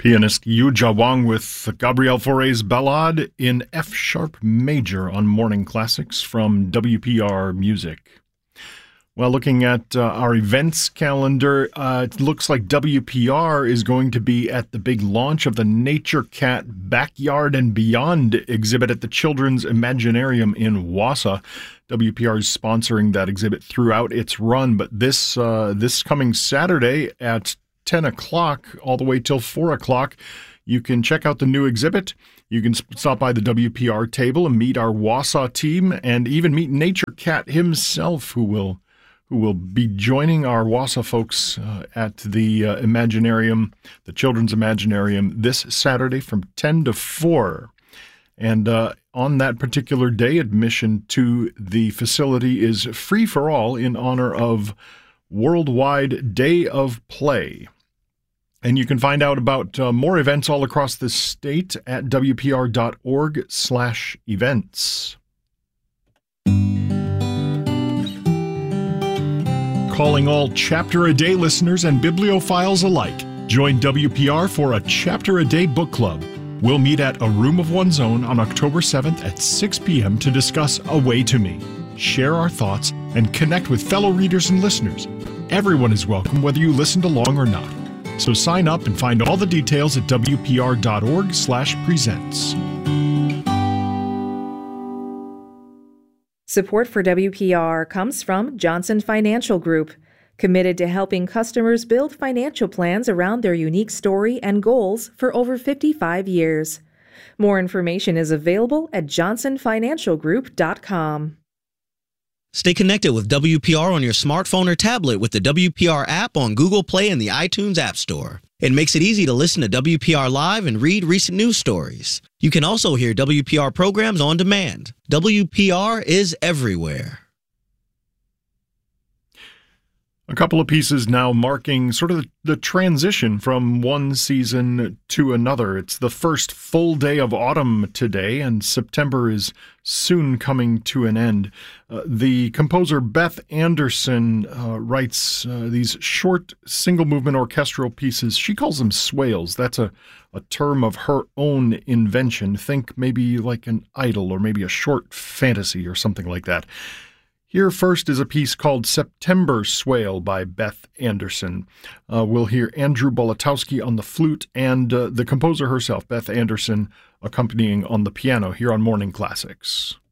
Pianist Yu Jia Wang with Gabriel Fauré's Ballade in F-sharp major on Morning Classics from WPR Music. Well, looking at our events calendar, it looks like WPR is going to be at the big launch of the Nature Cat Backyard and Beyond exhibit at the Children's Imaginarium in Wausau. WPR is sponsoring that exhibit throughout its run, but this coming Saturday at 10 o'clock all the way till 4 o'clock, you can check out the new exhibit. You can stop by the WPR table and meet our Wausau team and even meet Nature Cat himself, who will be joining our Wausau folks at the Imaginarium, the Children's Imaginarium, this Saturday from 10 to 4. And on that particular day, admission to the facility is free for all in honor of Worldwide Day of Play. And you can find out about more events all across the state at wpr.org/events. Calling all Chapter a Day listeners and bibliophiles alike. Join WPR for a Chapter a Day book club. We'll meet at A Room of One's Own on October 7th at 6 p.m. to discuss A Way to Me, share our thoughts, and connect with fellow readers and listeners. Everyone is welcome, whether you listened along or not. So sign up and find all the details at wpr.org/presents. Support for WPR comes from Johnson Financial Group, committed to helping customers build financial plans around their unique story and goals for over 55 years. More information is available at johnsonfinancialgroup.com. Stay connected with WPR on your smartphone or tablet with the WPR app on Google Play and the iTunes App Store. It makes it easy to listen to WPR live and read recent news stories. You can also hear WPR programs on demand. WPR is everywhere. A couple of pieces now marking sort of the transition from one season to another. It's the first full day of autumn today, and September is soon coming to an end. The composer Beth Anderson writes these short single-movement orchestral pieces. She calls them swales. That's a term of her own invention. Think maybe like an idyll or maybe a short fantasy or something like that. Here first is a piece called September Swale by Beth Anderson. We'll hear Andrew Bolotowski on the flute and the composer herself, Beth Anderson, accompanying on the piano here on Morning Classics.